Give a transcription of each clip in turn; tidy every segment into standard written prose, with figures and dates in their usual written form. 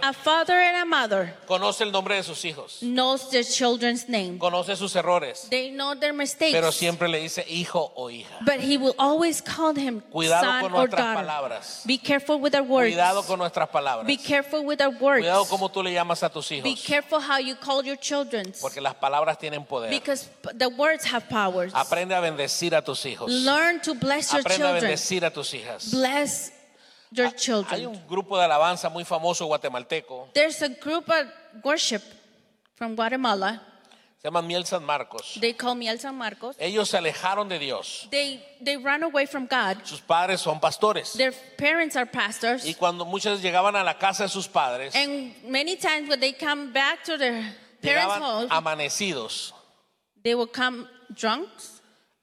A father and a mother conoce el nombre de sus hijos, knows their children's name. conoce sus errores, They know their mistakes. pero siempre le dice hijo o hija. But he will always call him Cuidado son con or nuestras daughter. palabras. Be careful with our words. Cuidado con nuestras palabras. Be careful with our words. Cuidado como tú le llamas a tus Be hijos, careful how you call your children. porque las palabras tienen poder. Because the words have powers. Aprende a bendecir a tus hijos. Learn to bless your Aprende a children. bendecir a tus hijas. Bless your Hay children. un grupo de alabanza muy famoso guatemalteco, There's a group of worship from Guatemala. se llama Miel San Marcos. They call Miel San Marcos. Ellos se alejaron de Dios. They run away from God. Sus padres son pastores. Their parents are pastors. Y cuando muchos llegaban a la casa de sus padres, And many times when they come back to their parents' llegaban home, amanecidos, they will come drunks.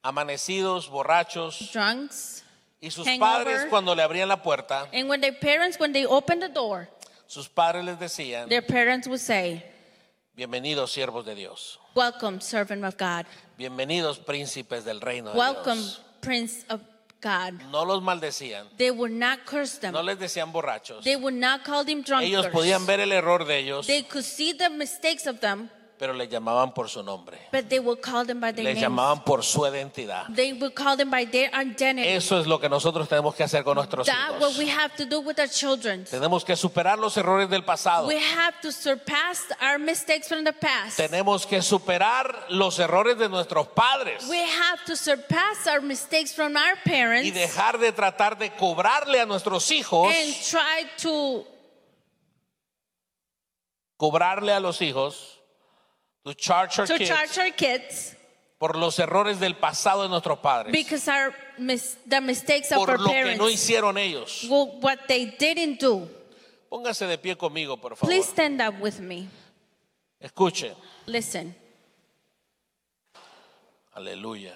borrachos. Y sus Hangover. padres, cuando le abrían la puerta, And when they open the door, sus padres les decían: their parents would say, bienvenidos siervos de Dios, welcome, servant of God. bienvenidos príncipes del reino de Welcome, Dios. prince of God. No los maldecían, They would not curse them. no les decían borrachos. They would not call them Ellos drunkards. podían ver el error de ellos, They could see the mistakes of them, pero les llamaban por su nombre, but they would call them by their les names. llamaban por su identidad. They would call them by their identity. Eso es lo que nosotros tenemos que hacer con nuestros That's what hijos. we have to do with our children. Tenemos que superar los errores del pasado. We have to surpass our mistakes from the past. Tenemos que superar los errores de nuestros padres We have to surpass our mistakes from our parents y dejar de tratar de cobrarle a nuestros hijos, and try to cobrarle a los hijos, to charge our kids charge our kids por los errores del pasado de nuestros padres, because the mistakes of por our lo que no parents, hicieron ellos. what they didn't do. Póngase de pie conmigo, por favor. Please stand up with me. Escuche. Listen. Aleluya.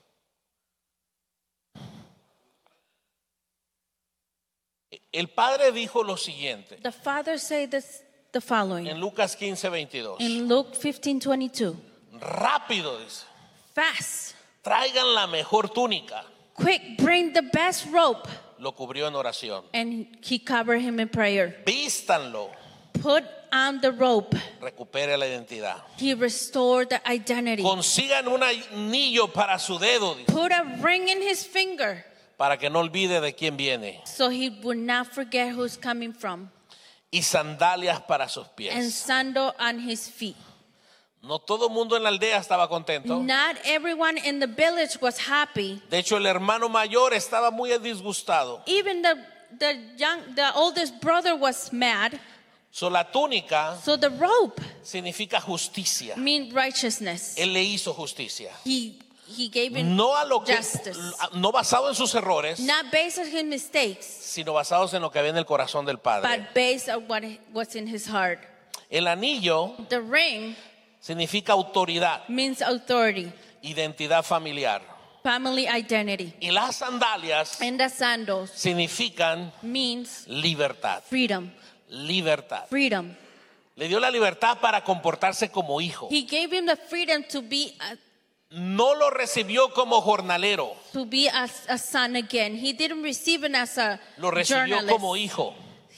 El padre dijo lo siguiente The father said the following en Lucas 15:22. in Luke 15:22. Rápido, dice. Fast, Traigan la mejor túnica. quick, bring the best rope. Lo cubrió en oración. And he covered him in prayer. Vístanlo. Put on the rope. Recupere la identidad. He restored the identity. Consigan un anillo para su dedo, dice, Put a ring in his finger para que no olvide de quién viene. so he would not forget who's coming from. Y sandalias para sus And pies. sandal on his feet. No todo el mundo en la aldea estaba contento. Not everyone in the village was happy. De hecho, el hermano mayor estaba muy disgustado. Even the oldest brother was mad. So, la túnica So the rope significa justicia. means righteousness. Él le hizo justicia. He gave him No a lo que, justice. no basado en sus errores, Not based on his mistakes, sino basados en lo que había en el corazón del padre. but based on what's in his heart. El anillo The ring significa autoridad, means authority, identidad familiar. family identity. Y las sandalias And the sandals significan means libertad. freedom. Libertad. Freedom. Le dio la libertad para comportarse como hijo. He gave him the freedom to be No lo recibió como jornalero, a son again. He didn't receive him as a lo recibió journalist. como hijo.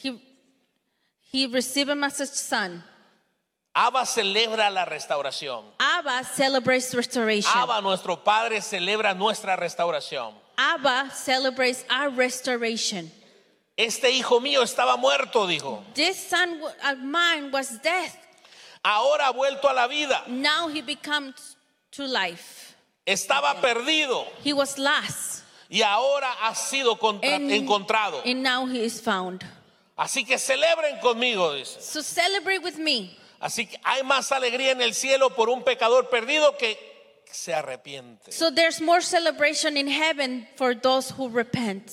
He received him as a son. Abba celebra la restauración. Abba celebrates restoration. Abba, nuestro Padre, celebra nuestra restauración. Abba celebrates our restoration. Este hijo mío estaba muerto, dijo. This son of mine was death. Ahora ha vuelto a la vida. Now he becomes to life. Estaba perdido He was lost. y ahora ha sido encontrado. And now he is found. Así que celebren conmigo, dice. So celebrate with me. Así que hay más alegría en el cielo por un pecador perdido que se arrepiente. So there's more celebration in heaven for those who repent.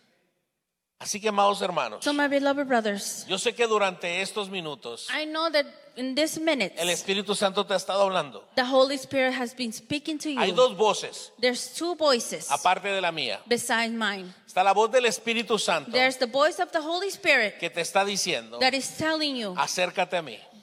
Así que, amados hermanos, So my beloved brothers, yo sé que durante estos minutos I know that in this minute, el Espíritu Santo te ha estado hablando. the Holy Spirit has been speaking to Hay you. dos voces, There's two voices aparte de la mía. besides mine. Está la voz del Espíritu Santo There's the voice of the Holy Spirit que te está diciendo, that is telling you, acércate a mí,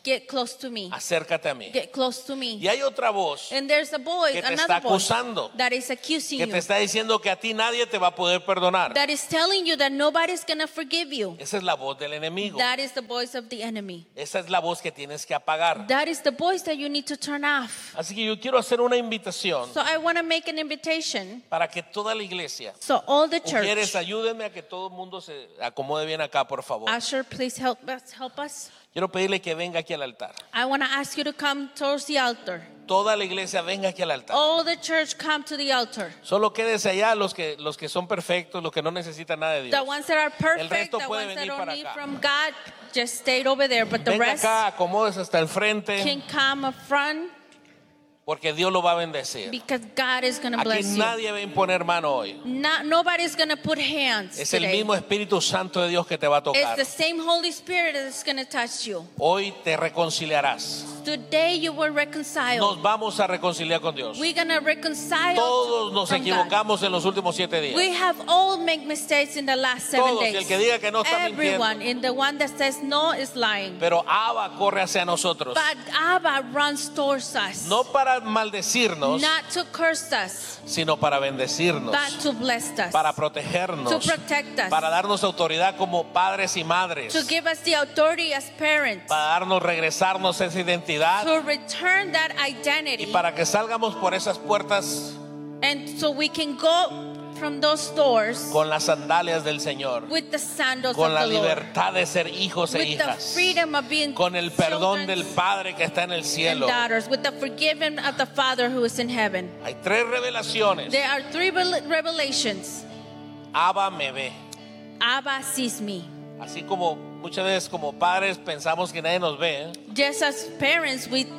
get close to me. Acércate a mí. Get close to me. Y hay otra voz And there's a voice, que te another está voice acusando, that is accusing que te you, está diciendo que a ti nadie te va a poder perdonar. that is telling you that nobody's going to forgive you. Esa es la voz del enemigo. That is the voice of the enemy. Esa es la voz que tienes que apagar. That is the voice that you need to turn off. Así que yo quiero hacer una invitación So I want to make an invitation. para que toda la iglesia, So all the mujeres, church, ayúdenme a que todo el mundo se acomode bien acá, por favor. Usher, please help us. Quiero pedirle que venga aquí al altar. I want to ask you to come towards the altar. Toda la iglesia venga aquí al altar. All the church come to the altar. Solo quédese allá los que son perfectos, los que no necesitan nada de Dios. The ones that are perfect, resto the puede ones that venir don't para need acá. from God, just stayed over there. But the Venga rest acá, acomódese hasta el frente, can come up front porque Dios lo va a bendecir. because God is going to Aquí bless you. nadie va a imponer mano hoy. Nobody's going to put hands Es el today. mismo Espíritu Santo de Dios que te va a It's tocar. the same Holy Spirit that's going to touch you. Hoy te reconciliarás. Today you will reconcile. Nos vamos a reconciliar con Dios. We're going to reconcile. Todos nos from God. equivocamos en los últimos 7 días. We have all made mistakes in the last 7 Todos, y days. el que diga que no está Everyone, and the one that says no is lying. Pero Abba corre hacia nosotros. But Abba runs towards us. No para maldecirnos, Not to curse us, sino para bendecirnos, but to bless us. para protegernos, To protect us. para darnos autoridad como padres y madres, To give us the authority as parents. para regresarnos esa identidad To return that identity. y para que salgamos por esas puertas And so we can go from those doors con las sandalias del Señor, with the sandals con of la the Lord. libertad de ser hijos e With the hijas, freedom of being con el perdón children del Padre que está en el and cielo. daughters. With the forgiveness of the Father who is in heaven. Hay 3 revelaciones. There are 3 revelations. Abba me ve. Abba sees me. Así como muchas veces como padres pensamos que nadie nos ve, Just as parents, we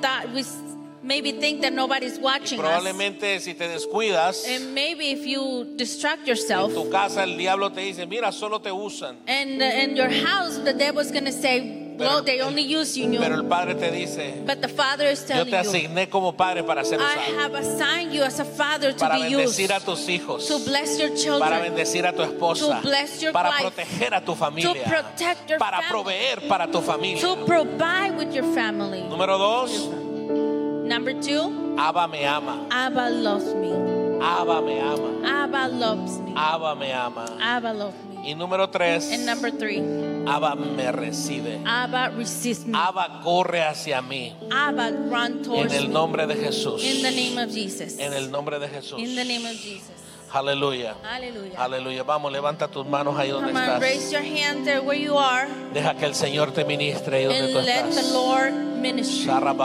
maybe think that nobody's watching us. probablemente si te descuidas, And maybe if you distract en yourself, tu casa el diablo te dice, mira, solo te usan. and in your house, the devil's going to say, well, they only use you. Pero el Padre te dice, But the Father is yo telling te you, asigné como padre para ser I usado, have assigned you as a father to para be used, bendecir a tus hijos, to bless your para children, bendecir a tu esposa, to bless your para wife, proteger a tu familia, to protect your para family, proveer para tu familia. to provide with your family. Número 2, Number 2, Abba me ama. Abba loves me. Abba me ama. Abba loves me. Abba me ama. Abba loves me. Y número 3, And number 3, Abba me recibe. Abba receives me. Abba corre hacia mí. Abba run En towards el me. nombre de Jesús. In the name of Jesus. En el nombre de Jesús. In the name of Jesus. Aleluya. Hallelujah. Aleluya. Vamos, levanta tus manos ahí donde Come on, raise estás. your hand there where you are, Deja que el Señor te ministre ahí donde tú and let the estás. Lord minister there where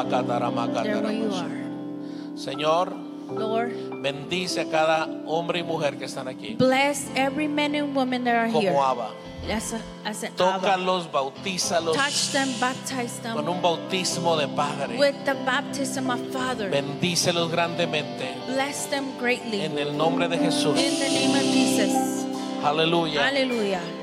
you Sharabakataramacataramos. are. Señor, Lord, bendice a cada hombre y mujer que están aquí. bless every man and woman that are here. Como Abba. As an Abba. Tócalos, bautízalos Touch them, baptize con them un bautismo de Padre. with the baptism of Father. Bendícelos grandemente. Bless them greatly. En el nombre de Jesús. In the name of Jesus. Aleluya. Hallelujah.